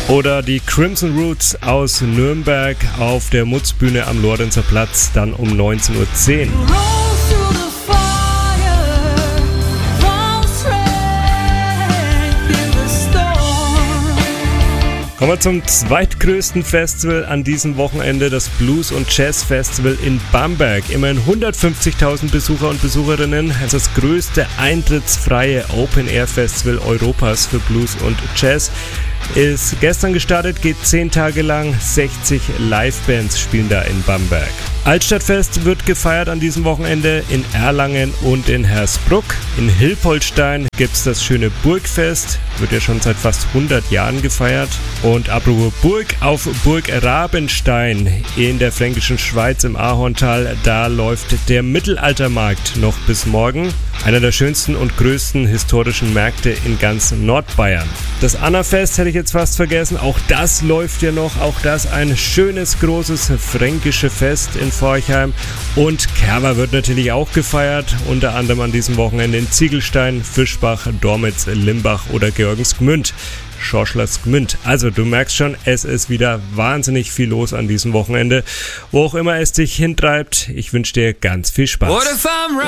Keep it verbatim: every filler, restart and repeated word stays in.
Oder die Crimson Roots aus Nürnberg auf der Mutzbühne am Lorenzer Platz, dann um neunzehn Uhr zehn. Kommen wir zum zweitgrößten Festival an diesem Wochenende, das Blues- und Jazz-Festival in Bamberg. Immerhin hundertfünfzigtausend Besucher und Besucherinnen. Es ist das größte eintrittsfreie Open-Air-Festival Europas für Blues und Jazz. Ist gestern gestartet, geht zehn Tage lang. sechzig Livebands spielen da in Bamberg. Altstadtfest wird gefeiert an diesem Wochenende in Erlangen und in Hersbruck. In Hilpoltstein gibt es das schöne Burgfest, wird ja schon seit fast hundert Jahren gefeiert. Und apropos Burg, auf Burg Rabenstein in der fränkischen Schweiz im Ahorntal, da läuft der Mittelaltermarkt noch bis morgen. Einer der schönsten und größten historischen Märkte in ganz Nordbayern. Das Annafest hätte ich jetzt fast vergessen, auch das läuft ja noch, auch das ein schönes, großes fränkische Fest in Forchheim. Und Kerwa wird natürlich auch gefeiert, unter anderem an diesem Wochenende in Ziegelstein, Fischbach, Dormitz, Limbach oder Georgensgmünd. Schorschlers Gmünd. Also du merkst schon, es ist wieder wahnsinnig viel los an diesem Wochenende. Wo auch immer es dich hintreibt, ich wünsche dir ganz viel Spaß.